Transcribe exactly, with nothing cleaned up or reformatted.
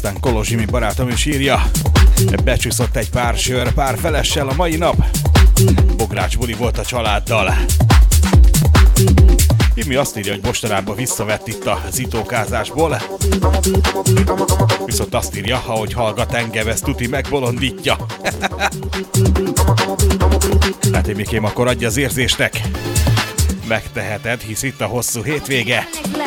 Aztán Kolozsimi barátom is írja, becsúszott egy pár sör, pár felessel a mai nap. Bogrács buli volt a családdal. Imi azt írja, hogy mostanában visszavett itt a zitókázásból. Viszont azt írja, ahogy hallgat engem, ez tuti megbolondítja. Hát én mikém, akkor adja az érzésnek. Megteheted, hisz itt a hosszú hétvége.